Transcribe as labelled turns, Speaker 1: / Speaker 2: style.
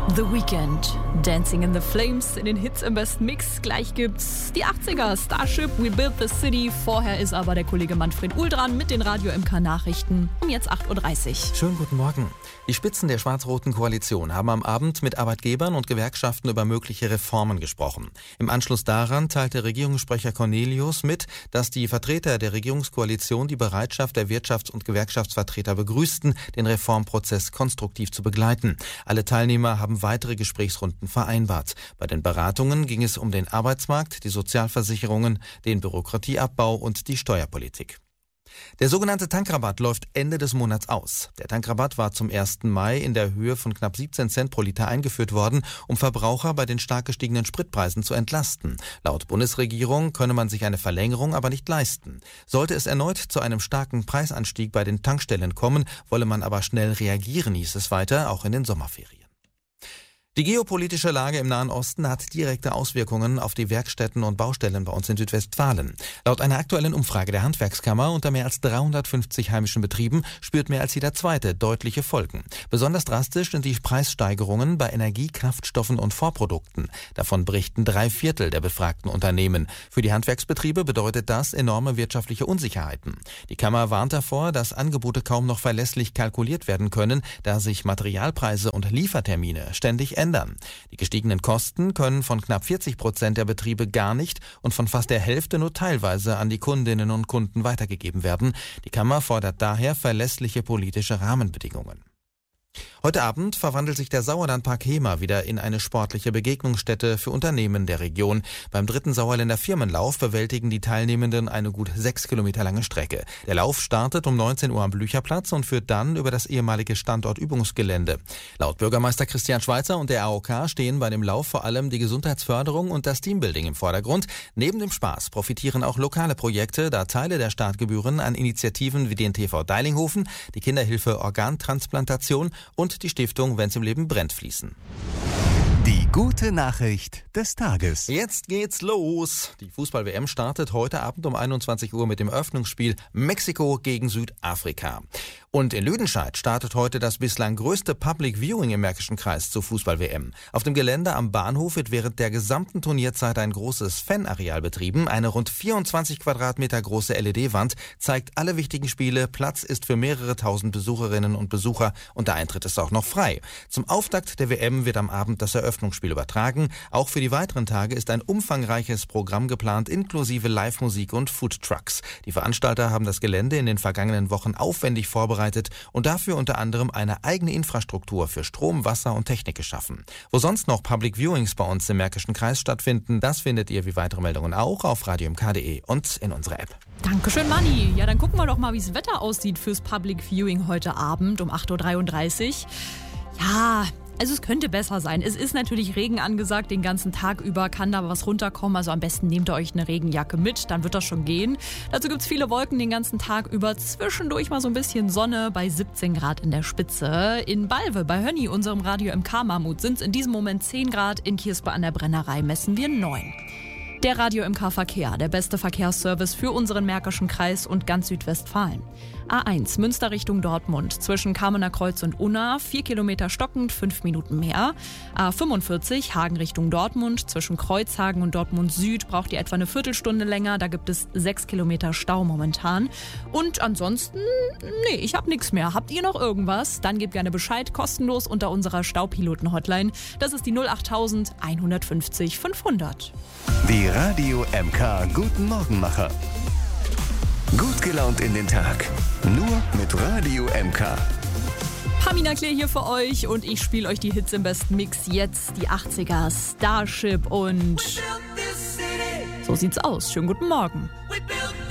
Speaker 1: The Weeknd, Dancing in the Flames in den Hits im besten Mix. Gleich gibt's die 80er, Starship, We Built the City. Vorher ist aber der Kollege Manfred Uhl dran mit den Radio MK Nachrichten um jetzt 8.30 Uhr.
Speaker 2: Schönen guten Morgen. Die Spitzen der schwarz-roten Koalition haben am Abend mit Arbeitgebern und Gewerkschaften über mögliche Reformen gesprochen. Im Anschluss daran teilte Regierungssprecher Cornelius mit, dass die Vertreter der Regierungskoalition die Bereitschaft der Wirtschafts- und Gewerkschaftsvertreter begrüßten, den Reformprozess konstruktiv zu begleiten. Alle Teilnehmer haben weitere Gesprächsrunden vereinbart. Bei den Beratungen ging es um den Arbeitsmarkt, die Sozialversicherungen, den Bürokratieabbau und die Steuerpolitik. Der sogenannte Tankrabatt läuft Ende des Monats aus. Der Tankrabatt war zum 1. Mai in der Höhe von knapp 17 Cent pro Liter eingeführt worden, um Verbraucher bei den stark gestiegenen Spritpreisen zu entlasten. Laut Bundesregierung könne man sich eine Verlängerung aber nicht leisten. Sollte es erneut zu einem starken Preisanstieg bei den Tankstellen kommen, wolle man aber schnell reagieren, hieß es weiter, auch in den Sommerferien. Die geopolitische Lage im Nahen Osten hat direkte Auswirkungen auf die Werkstätten und Baustellen bei uns in Südwestfalen. Laut einer aktuellen Umfrage der Handwerkskammer unter mehr als 350 heimischen Betrieben spürt mehr als jeder Zweite deutliche Folgen. Besonders drastisch sind die Preissteigerungen bei Energie, Kraftstoffen und Vorprodukten. Davon berichten 3/4 der befragten Unternehmen. Für die Handwerksbetriebe bedeutet das enorme wirtschaftliche Unsicherheiten. Die Kammer warnt davor, dass Angebote kaum noch verlässlich kalkuliert werden können, da sich Materialpreise und Liefertermine ständig ändern. Die gestiegenen Kosten können von knapp 40% der Betriebe gar nicht und von fast der Hälfte nur teilweise an die Kundinnen und Kunden weitergegeben werden. Die Kammer fordert daher verlässliche politische Rahmenbedingungen. Heute Abend verwandelt sich der Sauerlandpark Hemer wieder in eine sportliche Begegnungsstätte für Unternehmen der Region. Beim 3. Sauerländer Firmenlauf bewältigen die Teilnehmenden eine gut 6 Kilometer lange Strecke. Der Lauf startet um 19 Uhr am Blücherplatz und führt dann über das ehemalige Standortübungsgelände. Laut Bürgermeister Christian Schweizer und der AOK stehen bei dem Lauf vor allem die Gesundheitsförderung und das Teambuilding im Vordergrund. Neben dem Spaß profitieren auch lokale Projekte, da Teile der Startgebühren an Initiativen wie den TV Deilinghofen, die Kinderhilfe Organtransplantation und die Stiftung Wenn's im Leben brennt fließen.
Speaker 3: Die gute Nachricht des Tages.
Speaker 2: Jetzt geht's los. Die Fußball-WM startet heute Abend um 21 Uhr mit dem Eröffnungsspiel Mexiko gegen Südafrika. Und in Lüdenscheid startet heute das bislang größte Public Viewing im Märkischen Kreis zur Fußball-WM. Auf dem Gelände am Bahnhof wird während der gesamten Turnierzeit ein großes Fanareal betrieben. Eine rund 24 Quadratmeter große LED-Wand zeigt alle wichtigen Spiele. Platz ist für mehrere tausend Besucherinnen und Besucher und der Eintritt ist auch noch frei. Zum Auftakt der WM wird am Abend das Eröffnungsspiel übertragen. Auch für die weiteren Tage ist ein umfangreiches Programm geplant, inklusive Live-Musik und Foodtrucks. Die Veranstalter haben das Gelände in den vergangenen Wochen aufwendig vorbereitet und dafür unter anderem eine eigene Infrastruktur für Strom, Wasser und Technik geschaffen. Wo sonst noch Public Viewings bei uns im Märkischen Kreis stattfinden, das findet ihr wie weitere Meldungen auch auf radiomk.de und in unserer App.
Speaker 1: Dankeschön, Manni. Ja, dann gucken wir doch mal, wie das Wetter aussieht fürs Public Viewing heute Abend um 8.33 Uhr. Ja, also es könnte besser sein. Es ist natürlich Regen angesagt, den ganzen Tag über kann da was runterkommen. Also am besten nehmt ihr euch eine Regenjacke mit, dann wird das schon gehen. Dazu gibt es viele Wolken den ganzen Tag über. Zwischendurch mal so ein bisschen Sonne bei 17 Grad in der Spitze. In Balve bei Hönni, unserem Radio MK Mammut, sind es in diesem Moment 10 Grad. In Kirspe an der Brennerei messen wir 9. Der Radio MK Verkehr, der beste Verkehrsservice für unseren Märkischen Kreis und ganz Südwestfalen. A1 Münster Richtung Dortmund zwischen Kamener Kreuz und Unna 4 Kilometer stockend, 5 Minuten mehr. A45 Hagen Richtung Dortmund zwischen Kreuzhagen und Dortmund Süd braucht ihr etwa eine Viertelstunde länger. Da gibt es 6 Kilometer Stau momentan. Und ansonsten, nee, ich habe nichts mehr. Habt ihr noch irgendwas? Dann gebt gerne Bescheid, kostenlos unter unserer Staupiloten-Hotline. Das ist die 08000 150 500.
Speaker 3: Die Radio MK Guten Morgenmacher. Gut gelaunt in den Tag. Nur mit Radio MK.
Speaker 1: Pamina Klee hier für euch und ich spiele euch die Hits im besten Mix. Jetzt die 80er, Starship und so sieht's aus. Schönen guten Morgen.